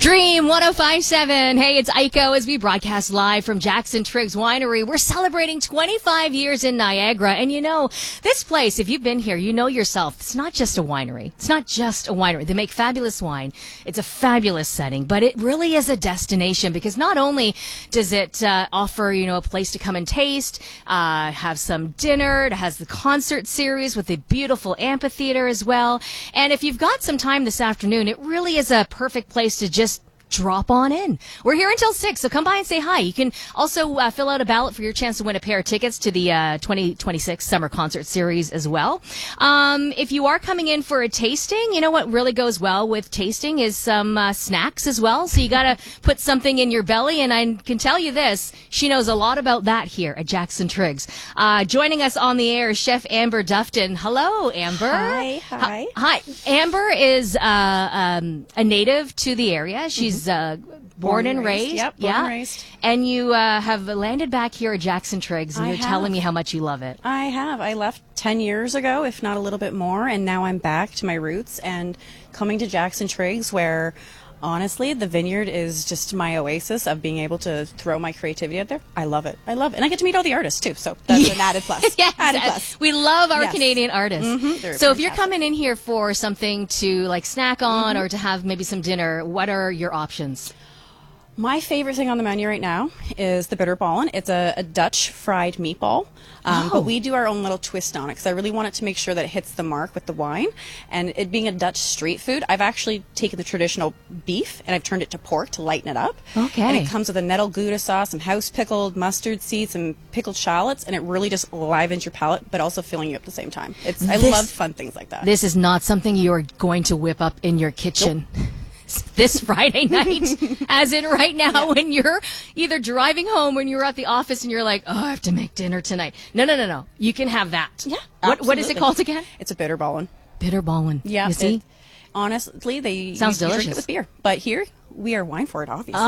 Dream 105.7. Hey, it's Aiko as we broadcast live from Jackson Triggs Winery. We're celebrating 25 years in Niagara. And you know, this place, if you've been here, you know yourself, it's not just a winery. It's not just a winery. They make fabulous wine. It's a fabulous setting, but it really is a destination because not only does it offer, a place to come and taste, have some dinner. It has the concert series with a beautiful amphitheater as well. And if you've got some time this afternoon, it really is a perfect place to just drop on in. We're here until 6, so come by and say hi. You can also fill out a ballot for your chance to win a pair of tickets to the 2026 Summer Concert Series as well. If you are coming in for a tasting, you know what really goes well with tasting is some snacks as well. So you got to put something in your belly, and I can tell you this, she knows a lot about that here at Jackson Triggs. Joining us on the air is Chef Amber Dufton. Hello, Amber. Hi. Hi. Amber is a native to the area. She's born and raised. Yep, born and raised. And you have landed back here at Jackson Triggs, and you're telling me how much you love it. I have. I left 10 years ago, if not a little bit more, and now I'm back to my roots and coming to Jackson Triggs where, honestly, the vineyard is just my oasis of being able to throw my creativity out there. I love it. And I get to meet all the artists, too, so that's an added plus. Yes, added plus. We love our Canadian artists. Mm-hmm. So if you're coming in here for something to snack on or to have maybe some dinner, what are your options? My favorite thing on the menu right now is the bitterballen. It's a Dutch fried meatball, but we do our own little twist on it because I really want it to make sure that it hits the mark with the wine. And it being a Dutch street food, I've actually taken the traditional beef and I've turned it to pork to lighten it up. Okay. And it comes with a nettle Gouda sauce, some house pickled mustard seeds, some pickled shallots, and it really just livens your palate, but also filling you up at the same time. I love fun things like that. This is not something you're going to whip up in your kitchen. Nope. This Friday night, as in right now, when you're either driving home, when you're at the office and you're like, oh, I have to make dinner tonight. No. You can have that. Yeah, What is it called again? It's a bitterballen. Bitterballen. Yeah. You see? Honestly, they sounds delicious. Drink it with beer. But here, we are wine for it, obviously.